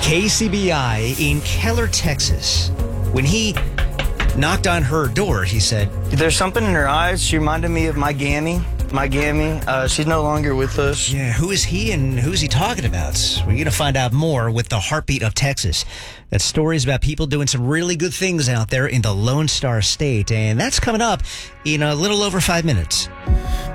KCBI in Keller, Texas. When he knocked on her door, he said, "There's something in her eyes. She reminded me of my Gammy. She's no longer with us." Yeah, who is he and who's he talking about? We're going to find out more with the Heartbeat of Texas. That's stories about people doing some really good things out there in the Lone Star State. And that's coming up in a little over 5 minutes.